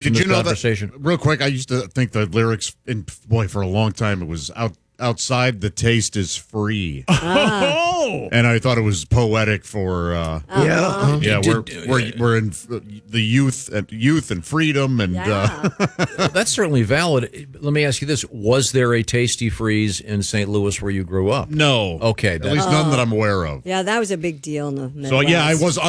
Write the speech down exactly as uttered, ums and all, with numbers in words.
in Did this you know conversation. that? Real quick, I used to think the lyrics, in boy, for a long time, it was out. Outside, the taste is free. Oh, And I thought it was poetic for, uh, Yeah. yeah, Did- we're, did- we're, we're in f- the youth and youth and freedom. And uh, Yeah. that's certainly valid. Let me ask you this: was there a Tasty Freeze in Saint Louis where you grew up? no. Okay, At that- least none that I'm aware of. Yeah, that was a big deal in the Midwest. So, yeah, I was